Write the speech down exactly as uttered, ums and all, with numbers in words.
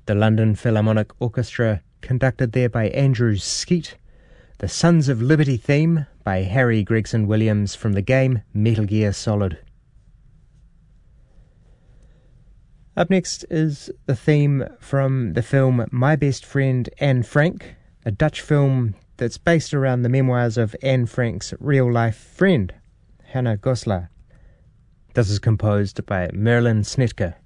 The London Philharmonic Orchestra, conducted there by Andrew Skeet. The Sons of Liberty theme by Harry Gregson Williams from the game Metal Gear Solid. Up next is the theme from the film My Best Friend Anne Frank, a Dutch film that's based around the memoirs of Anne Frank's real-life friend, Hannah Goslar. This is composed by Merlin Snetka.